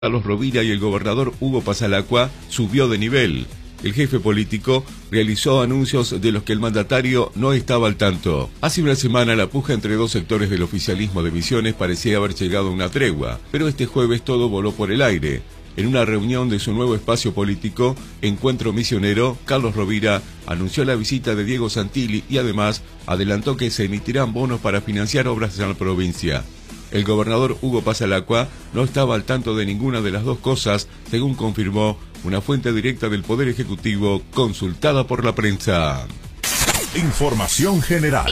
Carlos Rovira y el gobernador Hugo Pasalacqua subió de nivel. El jefe político realizó anuncios de los que el mandatario no estaba al tanto. Hace una semana la puja entre dos sectores del oficialismo de Misiones parecía haber llegado a una tregua, pero este jueves todo voló por el aire. En una reunión de su nuevo espacio político, Encuentro Misionero, Carlos Rovira anunció la visita de Diego Santilli y además adelantó que se emitirán bonos para financiar obras en la provincia. El gobernador Hugo Pasalacqua no estaba al tanto de ninguna de las dos cosas, según confirmó una fuente directa del Poder Ejecutivo consultada por la prensa. Información general.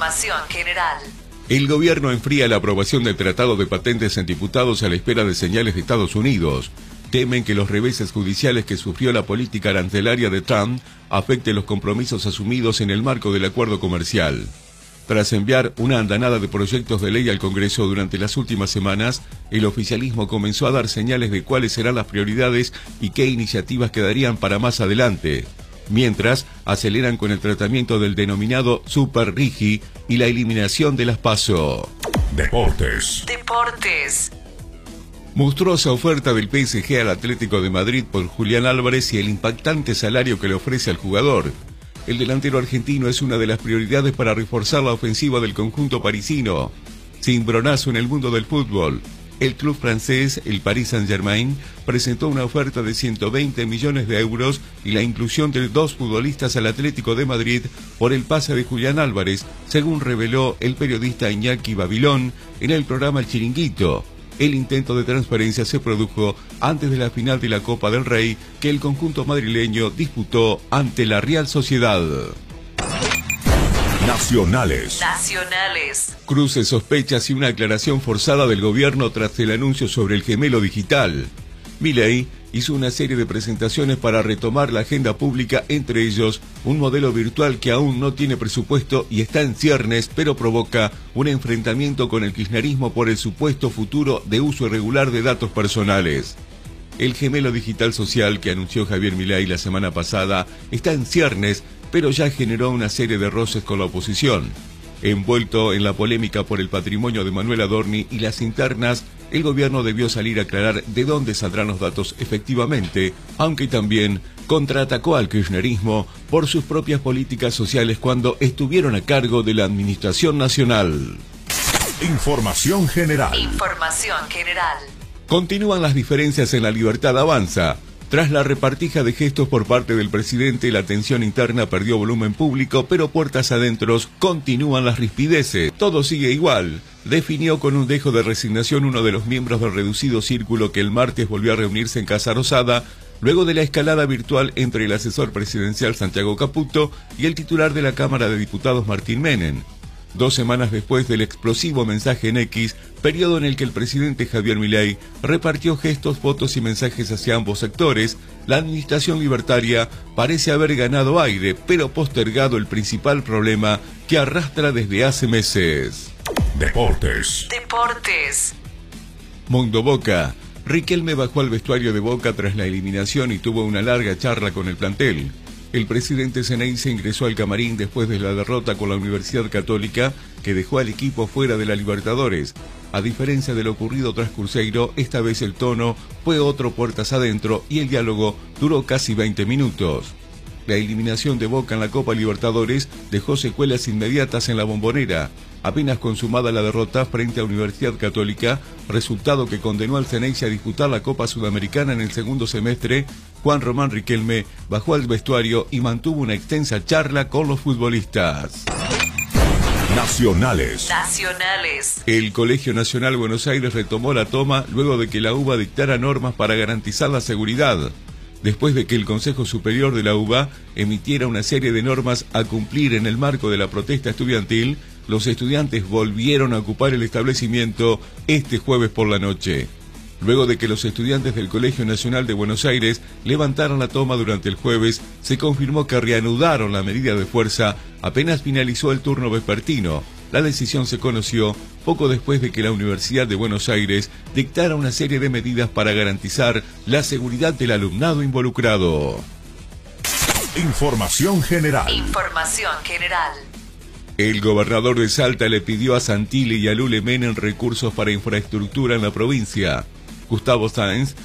El gobierno enfría la aprobación del Tratado de Patentes en diputados a la espera de señales de Estados Unidos. Temen que los reveses judiciales que sufrió la política arancelaria de Trump afecten los compromisos asumidos en el marco del acuerdo comercial. Tras enviar una andanada de proyectos de ley al Congreso durante las últimas semanas, el oficialismo comenzó a dar señales de cuáles serán las prioridades y qué iniciativas quedarían para más adelante. Mientras, aceleran con el tratamiento del denominado Super Rigi y la eliminación de las PASO. Deportes. Monstruosa oferta del PSG al Atlético de Madrid por Julián Álvarez y el impactante salario que le ofrece al jugador. El delantero argentino es una de las prioridades para reforzar la ofensiva del conjunto parisino. Cimbronazo en el mundo del fútbol. El club francés, el Paris Saint-Germain, presentó una oferta de 120 millones de euros y la inclusión de dos futbolistas al Atlético de Madrid por el pase de Julián Álvarez, según reveló el periodista Iñaki Babilón en el programa El Chiringuito. El intento de transferencia se produjo antes de la final de la Copa del Rey que el conjunto madrileño disputó ante la Real Sociedad. Nacionales. Cruces, sospechas y una aclaración forzada del gobierno tras el anuncio sobre el gemelo digital. Milei hizo una serie de presentaciones para retomar la agenda pública, entre ellos un modelo virtual que aún no tiene presupuesto y está en ciernes, pero provoca un enfrentamiento con el kirchnerismo por el supuesto futuro de uso irregular de datos personales. El gemelo digital social que anunció Javier Milei la semana pasada está en ciernes, pero ya generó una serie de roces con la oposición. Envuelto en la polémica por el patrimonio de Manuel Adorni y las internas, el gobierno debió salir a aclarar de dónde saldrán los datos efectivamente, aunque también contraatacó al kirchnerismo por sus propias políticas sociales cuando estuvieron a cargo de la Administración Nacional. Información general. Continúan las diferencias en La Libertad Avanza. Tras la repartija de gestos por parte del presidente, la tensión interna perdió volumen público, pero puertas adentro continúan las rispideces. Todo sigue igual, definió con un dejo de resignación uno de los miembros del reducido círculo que el martes volvió a reunirse en Casa Rosada, luego de la escalada virtual entre el asesor presidencial Santiago Caputo y el titular de la Cámara de Diputados Martín Menem. 2 semanas después del explosivo mensaje en X, periodo en el que el presidente Javier Milei repartió gestos, fotos y mensajes hacia ambos sectores, la administración libertaria parece haber ganado aire, pero postergado el principal problema que arrastra desde hace meses. Deportes. Mundo Boca. Riquelme bajó al vestuario de Boca tras la eliminación y tuvo una larga charla con el plantel. El presidente Ceneice ingresó al camarín después de la derrota con la Universidad Católica, que dejó al equipo fuera de la Libertadores. A diferencia de lo ocurrido tras Cruzeiro, esta vez el tono fue otro puertas adentro y el diálogo duró casi 20 minutos. La eliminación de Boca en la Copa Libertadores dejó secuelas inmediatas en la Bombonera. Apenas consumada la derrota frente a Universidad Católica, resultado que condenó al Ceneice a disputar la Copa Sudamericana en el segundo semestre, Juan Román Riquelme bajó al vestuario y mantuvo una extensa charla con los futbolistas. Nacionales. El Colegio Nacional Buenos Aires retomó la toma luego de que la UBA dictara normas para garantizar la seguridad. Después de que el Consejo Superior de la UBA emitiera una serie de normas a cumplir en el marco de la protesta estudiantil, los estudiantes volvieron a ocupar el establecimiento este jueves por la noche. Luego de que los estudiantes del Colegio Nacional de Buenos Aires levantaron la toma durante el jueves, se confirmó que reanudaron la medida de fuerza apenas finalizó el turno vespertino. La decisión se conoció poco después de que la Universidad de Buenos Aires dictara una serie de medidas para garantizar la seguridad del alumnado involucrado. Información general. El gobernador de Salta le pidió a Santilli y a Lule Menem recursos para infraestructura en la provincia. Gustavo Sáenz